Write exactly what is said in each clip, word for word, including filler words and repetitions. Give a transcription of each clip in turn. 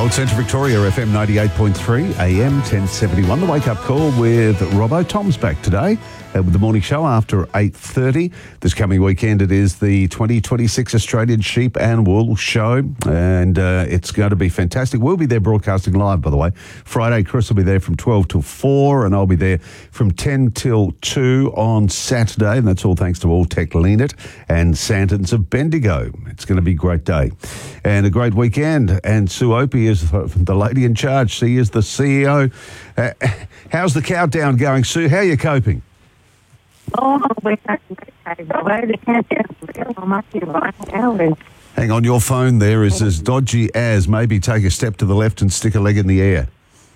Gold Central Victoria, F M ninety-eight point three, A M ten seventy-one. The Wake Up Call with Robbo. Tom's back today uh, with the morning show after eight thirty. This coming weekend it is the twenty twenty-six Australian Sheep and Wool Show, and uh, it's going to be fantastic. We'll be there broadcasting live, by the way. Friday, Chris will be there from twelve till four, and I'll be there from ten till two on Saturday, and that's all thanks to Alltech Leanit and Santons of Bendigo. It's going to be a great day and a great weekend, and Sue Opie is the lady in charge. She is the C E O. Uh, how's the countdown going, Sue? How are you coping? Oh, we're okay, Robbo. The countdown's real. I must be right now. And Hang on, your phone there is as dodgy as maybe take a step to the left and stick a leg in the air.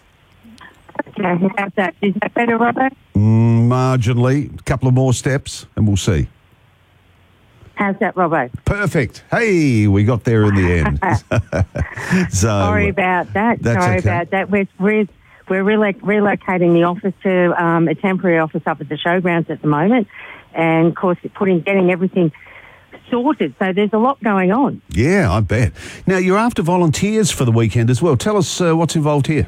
okay, how's that? Is that better, Robbo? Mm, marginally. A couple of more steps and we'll see. How's that, Robbo? Perfect. Hey, we got there in the end. so, Sorry about that. that's Sorry okay. about that. We're, we're, we're relo- relocating the office to um, a temporary office up at the showgrounds at the moment. And, of course, putting getting everything sorted. So there's a lot going on. Yeah, I bet. Now, you're after volunteers for the weekend as well. Tell us uh, what's involved here.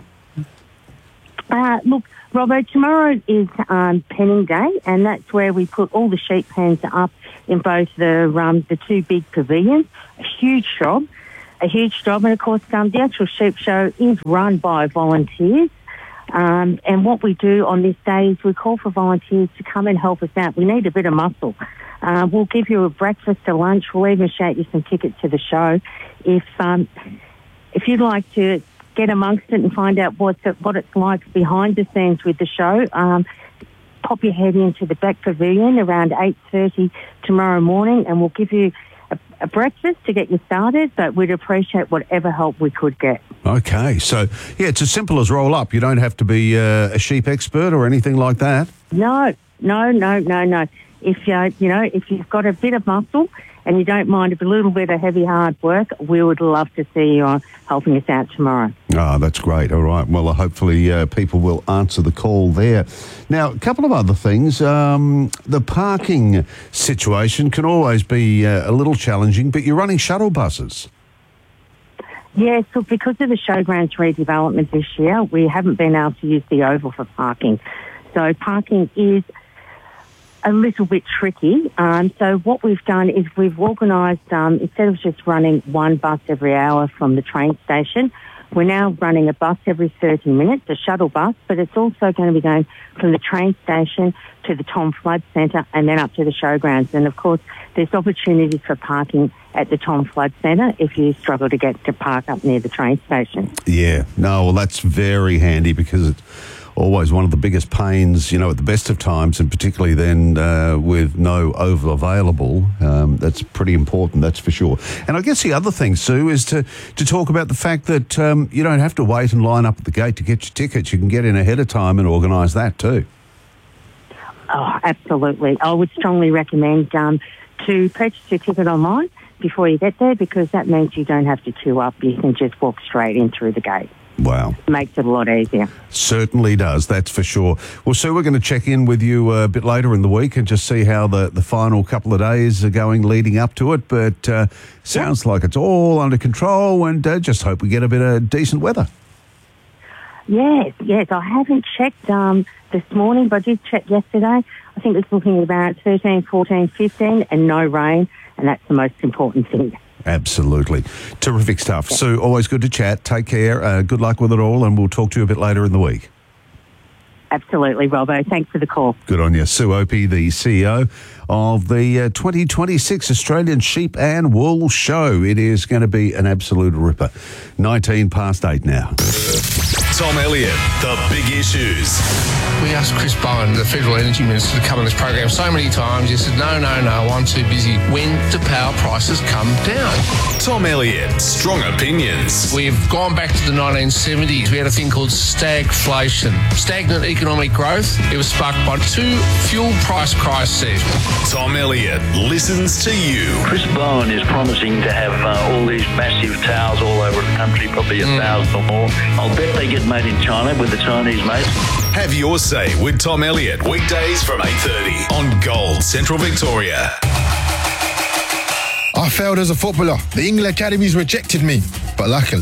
Uh, look, Robbo, tomorrow is um, penning day, and that's where we put all the sheep pens up in both the um, the two big pavilions. A huge job, a huge job, and of course, um, the actual sheep show is run by volunteers. Um, and what we do on this day is we call for volunteers to come and help us out. We need a bit of muscle. Uh, we'll give you a breakfast, a lunch. We'll even shout you some tickets to the show. If um, if you'd like to get amongst it and find out what's it, what it's like behind the scenes with the show, um, pop your head into the back pavilion around eight thirty tomorrow morning, and we'll give you a, a breakfast to get you started, but we'd appreciate whatever help we could get. Okay, so, yeah, it's as simple as roll up. You don't have to be uh, a sheep expert or anything like that. No, no, no, no, no. If you, you know, if you've got a bit of muscle and you don't mind a little bit of heavy, hard work, we would love to see you on helping us out tomorrow. Oh, that's great. All right. Well, uh, hopefully uh, people will answer the call there. Now, a couple of other things. Um, the parking situation can always be uh, a little challenging, but you're running shuttle buses. Yeah, so because of the showgrounds redevelopment this year, we haven't been able to use the oval for parking. So parking is a little bit tricky. Um, so what we've done is we've organised, um, instead of just running one bus every hour from the train station, we're now running a bus every thirty minutes, a shuttle bus, but it's also going to be going from the train station to the Tom Flood Centre and then up to the showgrounds. And, of course, there's opportunities for parking at the Tom Flood Centre if you struggle to get to park up near the train station. Yeah. No, well, that's very handy because it's always one of the biggest pains, you know, at the best of times, and particularly then uh, with no oval available. Um, that's pretty important, that's for sure. And I guess the other thing, Sue, is to, to talk about the fact that um, you don't have to wait and line up at the gate to get your tickets. You can get in ahead of time and organise that too. Oh, absolutely. I would strongly recommend um, to purchase your ticket online before you get there, because that means you don't have to queue up. You can just walk straight in through the gate. Wow. Makes it a lot easier. Certainly does, that's for sure. Well, Sue, we're going to check in with you a bit later in the week and just see how the, the final couple of days are going leading up to it. But uh, sounds like it's all under control, and uh, just hope we get a bit of decent weather. Yes, yes. I haven't checked um, this morning, but I did check yesterday. I think it's looking at about thirteen, fourteen, fifteen and no rain, and that's the most important thing. Absolutely. Terrific stuff. Yeah. Sue, always good to chat. Take care. Uh, good luck with it all, and we'll talk to you a bit later in the week. Absolutely, Robbo. Thanks for the call. Good on you. Sue Opie, the C E O of the uh, twenty twenty-six Australian Sheep and Wool Show. It is going to be an absolute ripper. nineteen past eight now. Tom Elliott, The Big Issues. We asked Chris Bowen, the Federal Energy Minister, to come on this program so many times. He said, no, no, no, I'm too busy. When do power prices come down? Tom Elliott, Strong Opinions. We've gone back to the nineteen seventies. We had a thing called stagflation, stagnant economic growth. It was sparked by two fuel price crises. Tom Elliott listens to you. Chris Bowen is promising to have uh, all these massive towers all over the country, probably a mm. thousand or more. I'll bet they get made in China with the Chinese mates. Have your say with Tom Elliott, weekdays from eight thirty on Gold Central Victoria. I failed as a footballer. The England Academies rejected me. But luckily,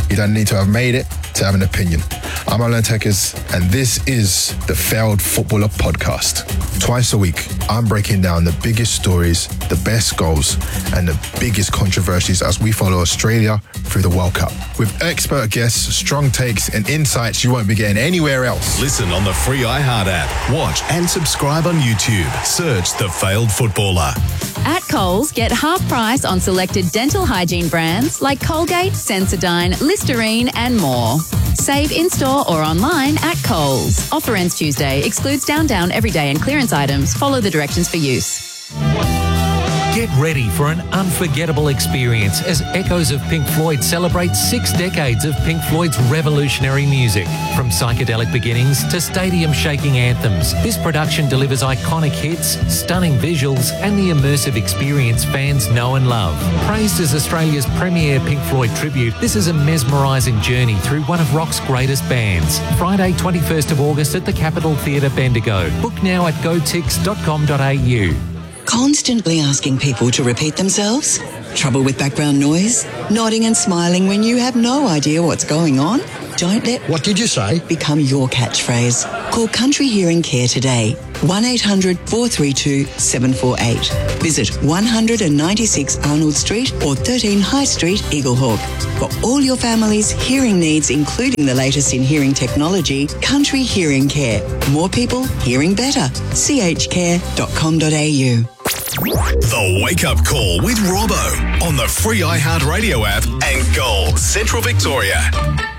You don't need to have made it to have an opinion. I'm Alan Tekers, and this is the Failed Footballer Podcast. Twice a week, I'm breaking down the biggest stories, the best goals, and the biggest controversies as we follow Australia through the World Cup. With expert guests, strong takes, and insights you won't be getting anywhere else. Listen on the free iHeart app. Watch and subscribe on YouTube. Search The Failed Footballer. At Coles, get half price on selected dental hygiene brands like Colgate, Sensodyne, Listerine, and more. Save in-store or online at Coles. Offer ends Tuesday. Excludes Down Down, Everyday and clearance items. Follow the directions for use. Get ready for an unforgettable experience as Echoes of Pink Floyd celebrate six decades of Pink Floyd's revolutionary music. From psychedelic beginnings to stadium-shaking anthems, this production delivers iconic hits, stunning visuals, and the immersive experience fans know and love. Praised as Australia's premier Pink Floyd tribute, this is a mesmerising journey through one of rock's greatest bands. Friday, twenty-first of August at the Capitol Theatre, Bendigo. Book now at go tix dot com dot a u. Constantly asking people to repeat themselves? Trouble with background noise? Nodding and smiling when you have no idea what's going on? Don't let "What did you say?" become your catchphrase. Call Country Hearing Care today. one eight hundred four three two seven four eight. Visit one ninety-six Arnold Street or thirteen High Street, Eaglehawk. For all your family's hearing needs, including the latest in hearing technology, Country Hearing Care. More people hearing better. c h care dot com dot a u. The Wake Up Call with Robbo on the free iHeart Radio app and Gold Central Victoria.